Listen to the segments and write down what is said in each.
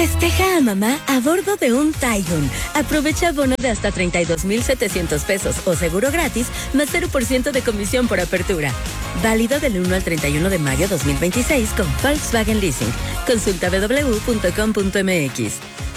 Festeja a mamá a bordo de un Taigun. Aprovecha bono de hasta 32,700 pesos o seguro gratis más 0% de comisión por apertura. Válido del 1 al 31 de mayo 2026 con Volkswagen Leasing. Consulta www.com.mx.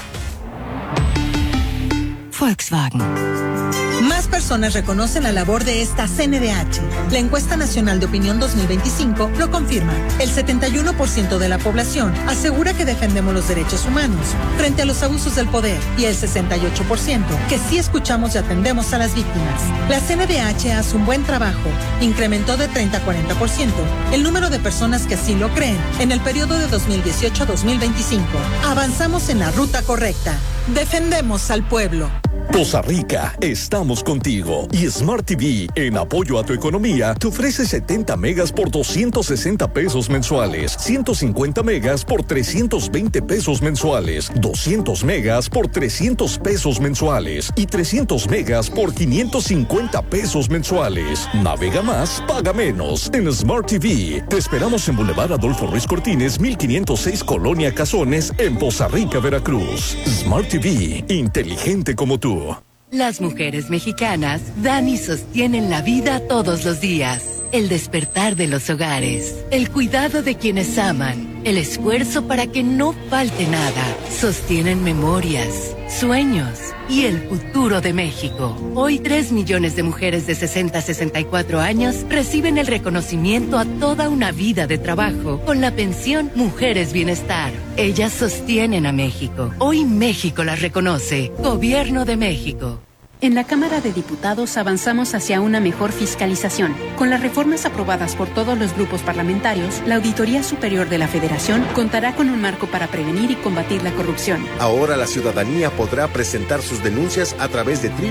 Volkswagen. Más personas reconocen la labor de esta CNDH. La encuesta nacional de opinión 2025 lo confirma. El 71% de la población asegura que defendemos los derechos humanos frente a los abusos del poder y el 68% que sí escuchamos y atendemos a las víctimas. La CNDH hace un buen trabajo. Incrementó de 30 a 40% el número de personas que así lo creen en el periodo de 2018 a 2025. Avanzamos en la ruta correcta. Defendemos al pueblo. Poza Rica, estamos contigo. Y Smart TV, en apoyo a tu economía, te ofrece 70 megas por 260 pesos mensuales, 150 megas por 320 pesos mensuales, 200 megas por 300 pesos mensuales y 300 megas por 550 pesos mensuales. Navega más, paga menos en Smart TV. Te esperamos en Boulevard Adolfo Ruiz Cortines, 1506 Colonia Cazones, en Poza Rica, Veracruz. Smart TV, inteligente como tú. Las mujeres mexicanas dan y sostienen la vida todos los días. El despertar de los hogares, el cuidado de quienes aman, el esfuerzo para que no falte nada. Sostienen memorias, sueños y el futuro de México. Hoy 3 millones de mujeres de 60 a 64 años reciben el reconocimiento a toda una vida de trabajo con la pensión Mujeres Bienestar. Ellas sostienen a México. Hoy México las reconoce. Gobierno de México. En la Cámara de Diputados avanzamos hacia una mejor fiscalización. Con las reformas aprobadas por todos los grupos parlamentarios, la Auditoría Superior de la Federación contará con un marco para prevenir y combatir la corrupción. Ahora la ciudadanía podrá presentar sus denuncias a través de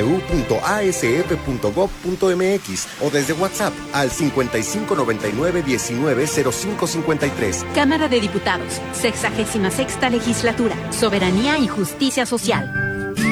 www.asf.gov.mx o desde WhatsApp al 5599-190553. Cámara de Diputados, 66ª Legislatura, Soberanía y Justicia Social.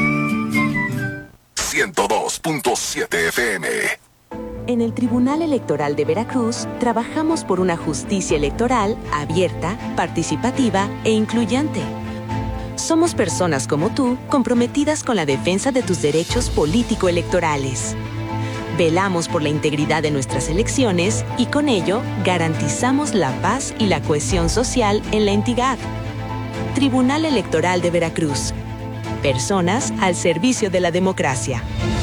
102.7 FM. En el Tribunal Electoral de Veracruz, trabajamos por una justicia electoral abierta, participativa e incluyente. Somos personas como tú, comprometidas con la defensa de tus derechos político-electorales. Velamos por la integridad de nuestras elecciones y con ello garantizamos la paz y la cohesión social en la entidad. Tribunal Electoral de Veracruz. Personas al servicio de la democracia.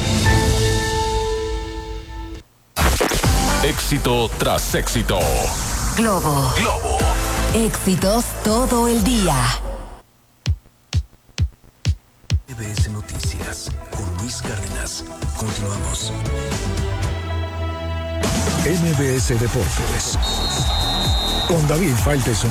Éxito tras éxito. Globo. Éxitos todo el día. MBS Noticias con Luis Cárdenas. Continuamos. MBS Deportes con David Faitelson.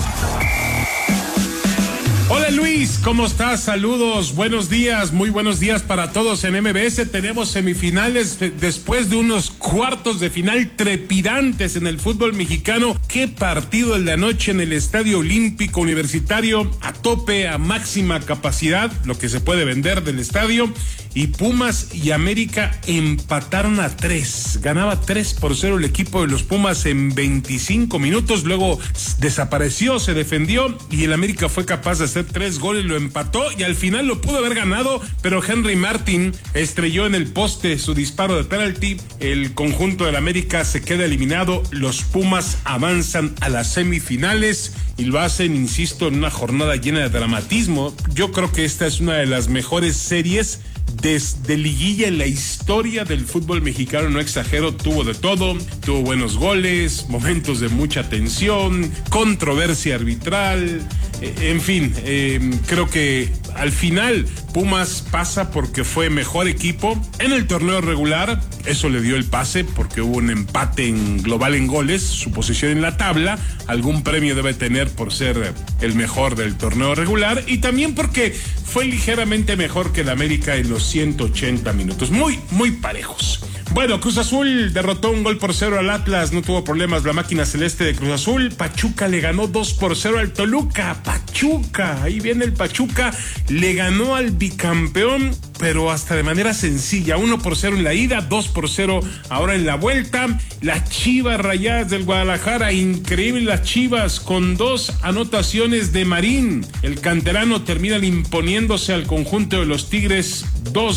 Hola Luis, ¿cómo estás? Saludos, buenos días, muy buenos días para todos en MBS. Tenemos semifinales después de unos cuartos de final trepidantes en el fútbol mexicano. Qué partido el de anoche en el Estadio Olímpico Universitario, a tope, a máxima capacidad, lo que se puede vender del estadio. Y Pumas y América empataron a 3. Ganaba 3-0 el equipo de los Pumas en 25 minutos. Luego desapareció, se defendió y el América fue capaz de hacer 3 goles, lo empató y al final lo pudo haber ganado, pero Henry Martin estrelló en el poste su disparo de penalti. El conjunto del América se queda eliminado. Los Pumas avanzan a las semifinales y lo hacen, insisto, en una jornada llena de dramatismo. Yo creo que esta es una de las mejores series desde liguilla en la historia del fútbol mexicano, no exagero, tuvo de todo, tuvo buenos goles, momentos de mucha tensión, controversia arbitral, en fin, creo que al final Pumas pasa porque fue mejor equipo en el torneo regular, eso le dio el pase porque hubo un empate en global en goles, su posición en la tabla, algún premio debe tener por ser el mejor del torneo regular y también porque fue ligeramente mejor que el América en los 180 minutos, muy parejos. Bueno, Cruz Azul derrotó 1-0 al Atlas, no tuvo problemas la máquina celeste de Cruz Azul. Pachuca le ganó 2-0 al Toluca. Pachuca, ahí viene el Pachuca, le ganó al bicampeón pero hasta de manera sencilla. 1-0 en la ida, 2-0 ahora en la vuelta. Las Chivas Rayadas del Guadalajara, increíble las Chivas, con 2 anotaciones de Marín. El canterano termina imponiéndose al conjunto de los Tigres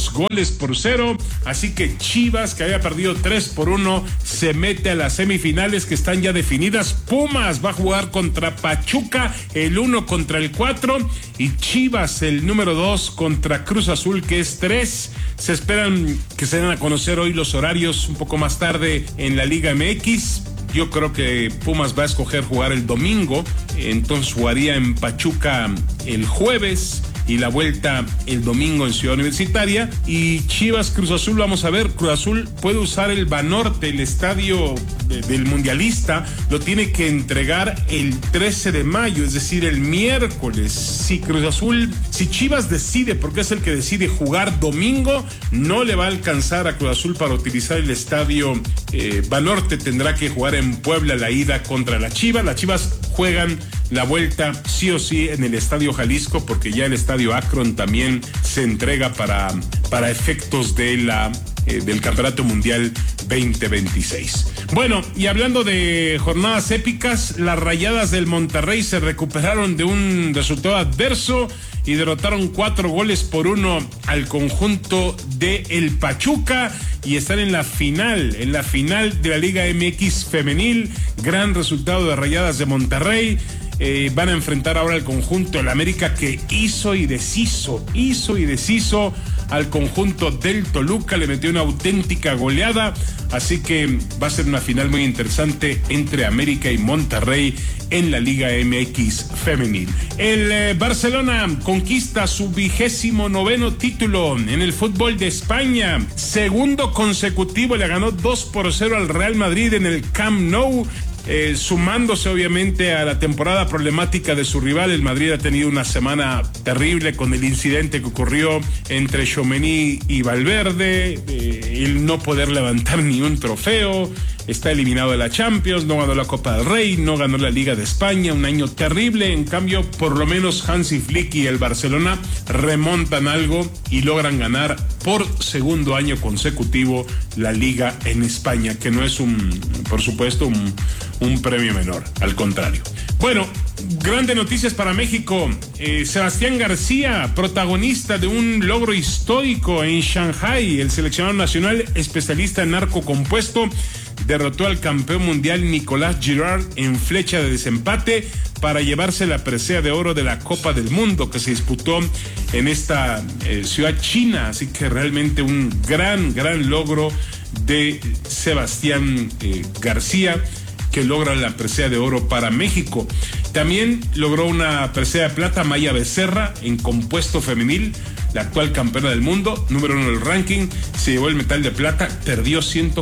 2-0. Así que Chivas, que había perdido 3-1, se mete a las semifinales que están ya definidas. Pumas va a jugar contra Pachuca, el 1 contra el 4, y Chivas, el número 2, contra Cruz Azul, que es 3. Se esperan que se den a conocer hoy los horarios un poco más tarde en la Liga MX. Yo creo que Pumas va a escoger jugar el domingo, entonces jugaría en Pachuca el jueves y la vuelta el domingo en Ciudad Universitaria. Y Chivas Cruz Azul, vamos a ver, Cruz Azul puede usar el Banorte, el estadio del mundialista, lo tiene que entregar el 13 de mayo, es decir, el miércoles. Si Chivas decide, porque es el que decide jugar domingo, no le va a alcanzar a Cruz Azul para utilizar el estadio Banorte, tendrá que jugar en Puebla la ida contra la Chivas. Las Chivas juegan la vuelta sí o sí en el Estadio Jalisco, porque ya el Estadio Akron también se entrega para efectos de del Campeonato Mundial 2026. Bueno, y hablando de jornadas épicas, las Rayadas del Monterrey se recuperaron de un resultado adverso y derrotaron 4-1 al conjunto de el Pachuca y están en la final de la Liga MX femenil. Gran resultado de Rayadas de Monterrey. Van a enfrentar ahora al conjunto del América, que hizo y deshizo al conjunto del Toluca, le metió una auténtica goleada, así que va a ser una final muy interesante entre América y Monterrey en la Liga MX femenil. El Barcelona conquista su 29º título en el fútbol de España, segundo consecutivo, le ganó 2-0 al Real Madrid en el Camp Nou. Sumándose obviamente a la temporada problemática de su rival. El Madrid ha tenido una semana terrible con el incidente que ocurrió entre Tchouaméni y Valverde, el no poder levantar ni un trofeo, está eliminado de la Champions, no ganó la Copa del Rey, no ganó la Liga de España, un año terrible. En cambio, por lo menos Hansi Flick y el Barcelona remontan algo y logran ganar por segundo año consecutivo la Liga en España, que no es por supuesto un premio menor, al contrario. Bueno, grandes noticias para México. Sebastián García, protagonista de un logro histórico en Shanghái. El seleccionado nacional, especialista en arco compuesto, derrotó al campeón mundial Nicolás Girard en flecha de desempate para llevarse la presea de oro de la Copa del Mundo que se disputó en esta ciudad china. Así que realmente un gran logro de Sebastián García, que logra la presea de oro para México. También logró una presea de plata Maya Becerra en compuesto femenil, la actual campeona del mundo, número 1 del ranking. Se llevó el metal de plata, perdió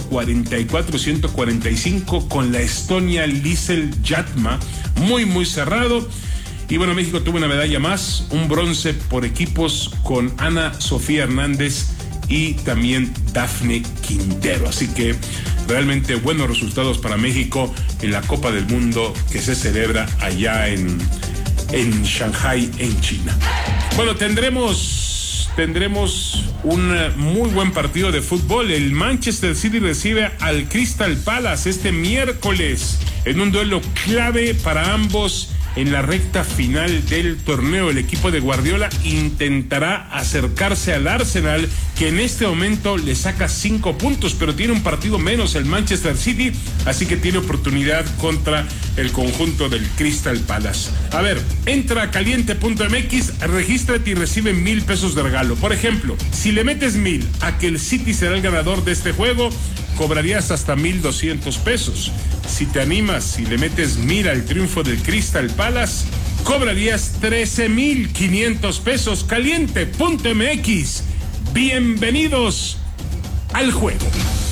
144-145 con la estonia Liesel Jatma, muy cerrado. Y bueno, México tuvo una medalla más, un bronce por equipos con Ana Sofía Hernández y también Dafne Quintero. Así que realmente buenos resultados para México en la Copa del Mundo que se celebra allá en Shanghái, en China. Bueno, tendremos un muy buen partido de fútbol. El Manchester City recibe al Crystal Palace este miércoles en un duelo clave para ambos. En la recta final del torneo, el equipo de Guardiola intentará acercarse al Arsenal, que en este momento le saca 5 puntos, pero tiene un partido menos el Manchester City, así que tiene oportunidad contra el conjunto del Crystal Palace. A ver, entra a caliente.mx, regístrate y recibe 1,000 pesos de regalo. Por ejemplo, si le metes 1,000 a que el City será el ganador de este juego, cobrarías hasta 1,200 pesos. Si te animas, si le metes 1,000 al triunfo del Crystal Palace, cobrarías 13,500 pesos. Caliente.mx. Bienvenidos al juego.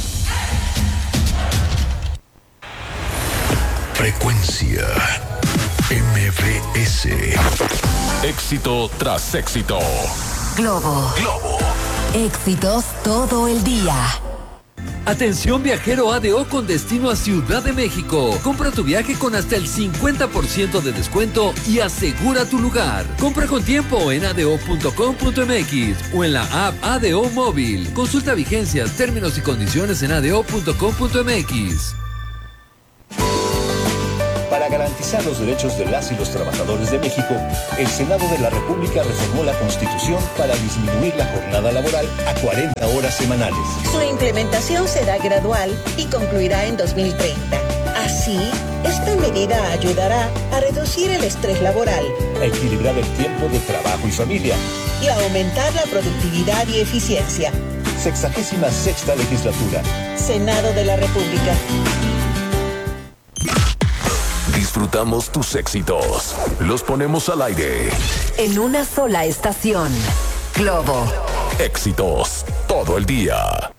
Frecuencia MBS. Éxito tras éxito. Globo. Éxitos todo el día. Atención viajero ADO con destino a Ciudad de México. Compra tu viaje con hasta el 50% de descuento y asegura tu lugar. Compra con tiempo en ado.com.mx o en la app ADO Móvil. Consulta vigencias, términos y condiciones en ado.com.mx. Para garantizar los derechos de las y los trabajadores de México, el Senado de la República reformó la Constitución para disminuir la jornada laboral a 40 horas semanales. Su implementación será gradual y concluirá en 2030. Así, esta medida ayudará a reducir el estrés laboral, a equilibrar el tiempo de trabajo y familia y a aumentar la productividad y eficiencia. 66ª legislatura. Senado de la República. Disfrutamos tus éxitos. Los ponemos al aire. En una sola estación. Globo. Éxitos todo el día.